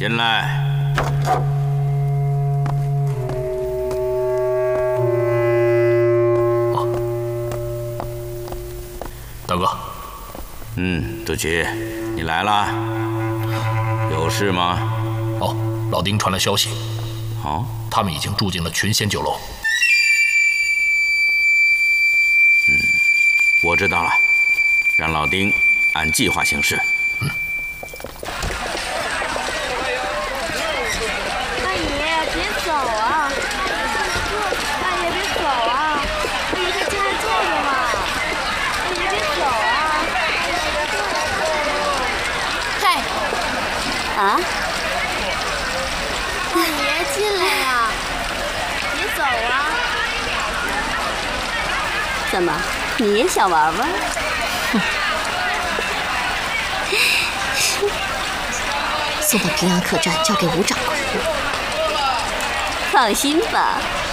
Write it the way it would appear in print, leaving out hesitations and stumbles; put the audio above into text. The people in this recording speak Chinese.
进来。 大哥。 杜奇，你来了，有事吗？ 哦，老丁传来消息，他们已经住进了群仙酒楼。 我知道了，让老丁按计划行事。 大爷，别走啊！大爷，别走啊！大爷，在家坐着嘛！大爷，别走啊！ 嗨！啊！ 大爷，进来呀！别走啊！ 怎么，你也想玩玩？ 送到平安客栈，交给吴掌柜。 放心吧，